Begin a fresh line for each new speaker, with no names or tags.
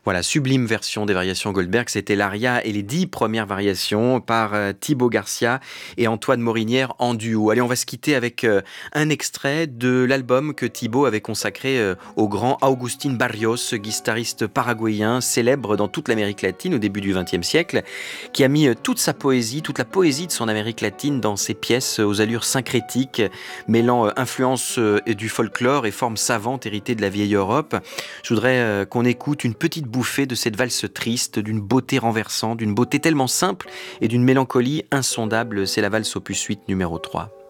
Voilà, sublime version des variations Goldberg, c'était l'aria et les 10 premières variations par Thibaut Garcia et Antoine Morinière en duo. Allez, on va se quitter avec un extrait de l'album que Thibaut avait consacré au grand Agustín Barrios, guitariste paraguayen célèbre dans toute l'Amérique latine au début du XXe siècle, qui a mis toute sa poésie, toute la poésie de son Amérique latine dans ses pièces aux allures syncrétiques, mêlant influence du folklore et formes savantes héritées de la vieille Europe. Je voudrais qu'on écoute une petite bouffée de cette valse triste, d'une beauté renversante, d'une beauté tellement simple et d'une mélancolie insondable. C'est la valse opus 8 numéro 3.